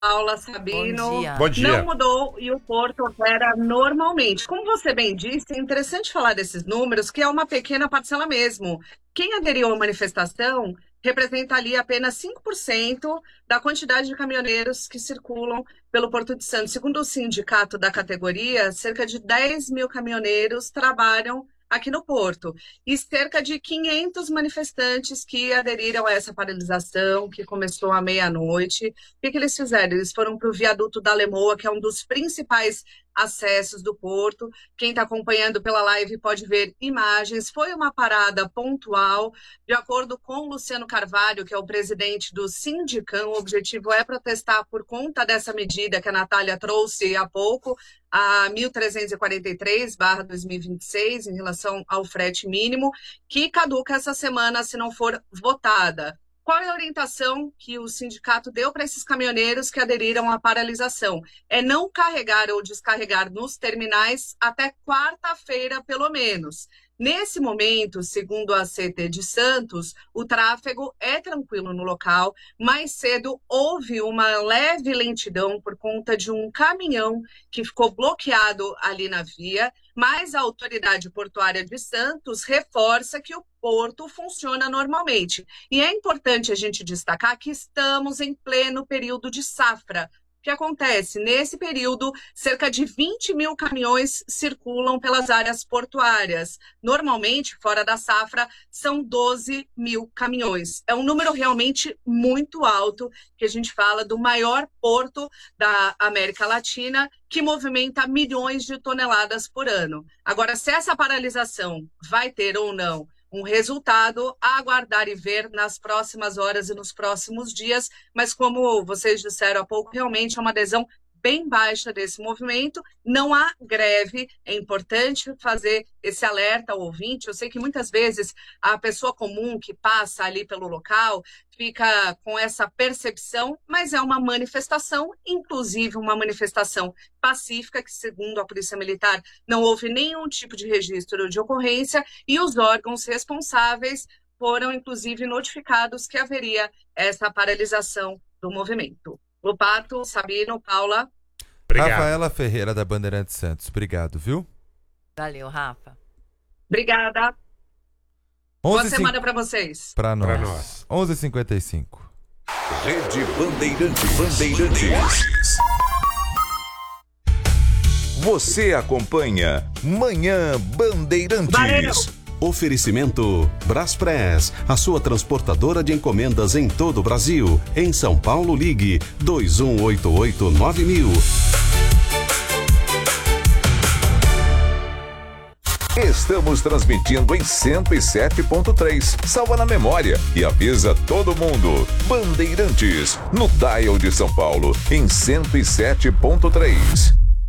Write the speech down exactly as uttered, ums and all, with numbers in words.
Paula, Sabino. Bom dia. Bom dia. Não mudou e o Porto opera normalmente. Como você bem disse, é interessante falar desses números, que é uma pequena parcela mesmo. Quem aderiu à manifestação representa ali apenas cinco por cento da quantidade de caminhoneiros que circulam pelo Porto de Santos. Segundo o sindicato da categoria, cerca de dez mil caminhoneiros trabalham aqui no Porto, e cerca de quinhentos manifestantes que aderiram a essa paralisação, que começou à meia-noite. O que, que eles fizeram? Eles foram para o viaduto da Lemoa, que é um dos principais acessos do Porto. Quem está acompanhando pela live pode ver imagens. Foi uma parada pontual. De acordo com o Luciano Carvalho, que é o presidente do Sindicam, o objetivo é protestar por conta dessa medida que a Natália trouxe há pouco, a mil trezentos e quarenta e três barra dois mil e vinte e seis, em relação ao frete mínimo, que caduca essa semana se não for votada. Qual é a orientação que o sindicato deu para esses caminhoneiros que aderiram à paralisação? É não carregar ou descarregar nos terminais até quarta-feira, pelo menos. Nesse momento, segundo a C T de Santos, o tráfego é tranquilo no local. Mais cedo houve uma leve lentidão por conta de um caminhão que ficou bloqueado ali na via, mas a autoridade portuária de Santos reforça que o porto funciona normalmente. E é importante a gente destacar que estamos em pleno período de safra. O que acontece? Nesse período, cerca de vinte mil caminhões circulam pelas áreas portuárias. Normalmente, fora da safra, são doze mil caminhões. É um número realmente muito alto, que a gente fala do maior porto da América Latina, que movimenta milhões de toneladas por ano. Agora, se essa paralisação vai ter ou não um resultado, a aguardar e ver nas próximas horas e nos próximos dias, mas como vocês disseram há pouco, realmente é uma adesão bem baixa desse movimento, não há greve. É importante fazer esse alerta ao ouvinte. Eu sei que muitas vezes a pessoa comum que passa ali pelo local fica com essa percepção, mas é uma manifestação, inclusive uma manifestação pacífica, que segundo a Polícia Militar não houve nenhum tipo de registro de ocorrência, e os órgãos responsáveis foram inclusive notificados que haveria essa paralisação do movimento. Lopato, Sabino, Paula. Obrigado. Rafaela Ferreira, da Bandeirantes Santos. Obrigado, viu? Valeu, Rafa. Obrigada. Boa semana para vocês. Para nós. Pra nós. onze e cinquenta e cinco. Rede Bandeirantes. Bandeirantes. Você acompanha Manhã Bandeirantes. Valeu. Oferecimento Braspress, a sua transportadora de encomendas em todo o Brasil. Em São Paulo, ligue dois um oito oito nove mil. Estamos transmitindo em cento e sete ponto três. Salva na memória e avisa todo mundo. Bandeirantes, no dial de São Paulo, em cento e sete ponto três.